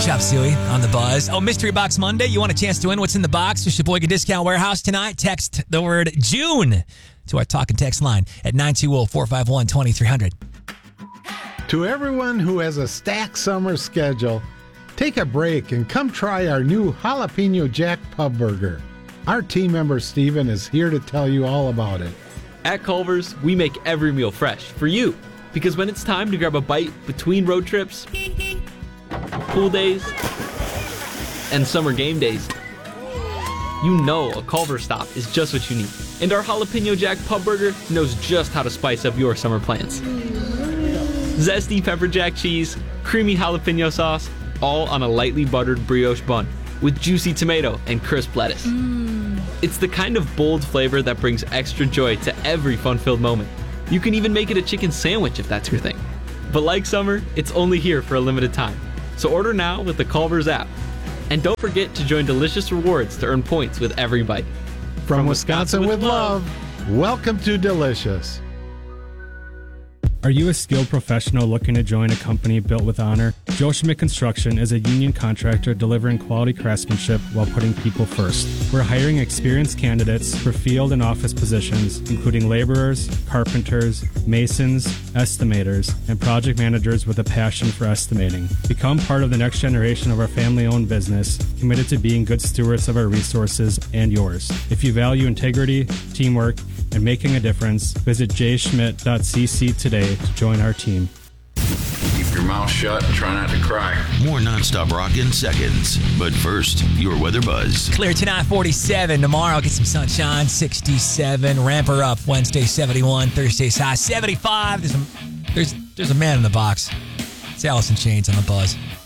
Chop Suey on the buzz. Oh, Mystery Box Monday. You want a chance to win what's in the box? It's your Sheboygan Discount Warehouse tonight. Text the word June to our talk and text line at 920-451-2300. To everyone who has a stacked summer schedule, take a break and come try our new Jalapeno Jack Pub Burger. Our team member Steven is here to tell you all about it. At Culver's, we make every meal fresh for you. Because when it's time to grab a bite between road trips, pool days, and summer game days, you know a Culver's stop is just what you need. And our Jalapeno Jack Pub Burger knows just how to spice up your summer plans. Zesty pepper jack cheese, creamy jalapeno sauce, all on a lightly buttered brioche bun with juicy tomato and crisp lettuce. It's the kind of bold flavor that brings extra joy to every fun-filled moment. You can even make it a chicken sandwich if that's your thing. But like summer, it's only here for a limited time. So order now with the Culver's app. And don't forget to join Delicious Rewards to earn points with every bite. From Wisconsin with love, welcome to Delicious. Are you a skilled professional looking to join a company built with honor? Joe Schmidt Construction is a union contractor delivering quality craftsmanship while putting people first. We're hiring experienced candidates for field and office positions, including laborers, carpenters, masons, estimators, and project managers with a passion for estimating. Become part of the next generation of our family-owned business, committed to being good stewards of our resources and yours. If you value integrity, teamwork, and making a difference, visit jschmidt.cc today to join our team. Keep your mouth shut and try not to cry. More nonstop rock in seconds. But first, your weather buzz. Clear tonight, 47. Tomorrow, get some sunshine, 67. Ramp her up Wednesday, 71. Thursday's high, 75. There's a man in the box. It's Alice in Chains on the buzz.